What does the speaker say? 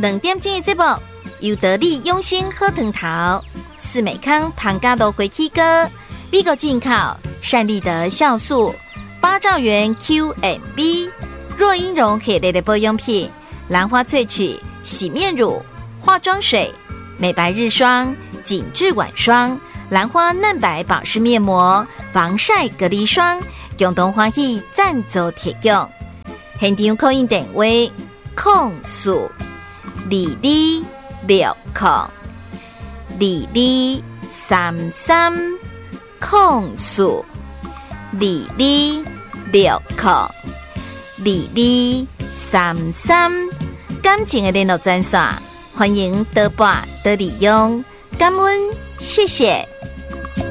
2点钟的节目由得力用心喝藤桃、四美康庞嘎多回气哥、美国进口善利德酵素、8兆元 QMB、若英绒系列的保养品、兰花萃取洗面乳、化妆水、美白日霜、紧致晚霜、兰花嫩白保湿面膜、防晒隔离霜，共同欢喜赞助提供。现场扣印电话：0422602230，感情的联络专线，欢迎多拨多利用，感恩，谢谢。